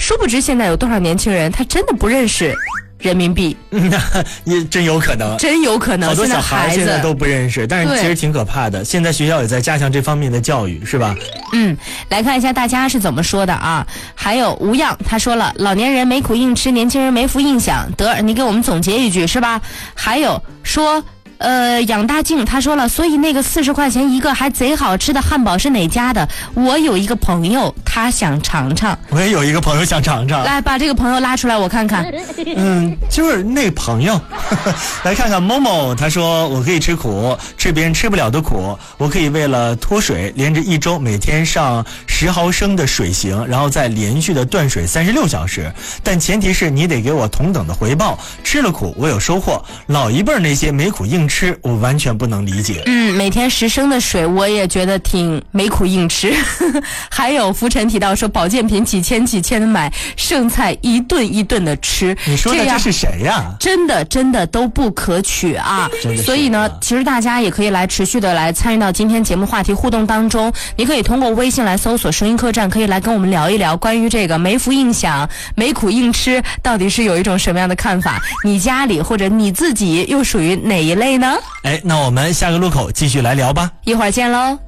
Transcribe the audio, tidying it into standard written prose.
殊不知现在有多少年轻人他真的不认识人民币。 也真有可能， 真有可能。 好多小孩现在都不认识，但是其实挺可怕的。现在学校也在加强这方面的教育，是吧？ 来看一下大家是怎么说的啊。还有无恙他说了，老年人没苦硬吃，年轻人没福硬享。德尔，你给我们总结一句是吧？还有说养大静他说了，所以那个40块钱一个还贼好吃的汉堡是哪家的？我有一个朋友他想尝尝。 我也有一个朋友想尝尝。 来把这个朋友拉出来我看看。 就是那朋友来看看某某，他说我可以吃苦，吃别人吃不了的苦，我可以为了脱水连着1周每天上10毫升的水型，然后再连续的断水36小时，但前提是你得给我同等的回报，吃了苦我有收获。老一辈那些没苦硬吃我完全不能理解。 每天10升的水我也觉得挺没苦硬吃。还有浮尘提到说保健品几千的买，剩菜一顿一顿的吃。 你说的这是谁呀？ 真的都不可取啊！所以呢，其实大家也可以来持续的来参与到今天节目话题互动当中。你可以通过微信来搜索声音客栈，可以来跟我们聊一聊关于这个没福硬享、没苦硬吃到底是有一种什么样的看法？你家里或者你自己又属于哪一类呢？ 那我们下个路口继续来聊吧， 一会儿见喽。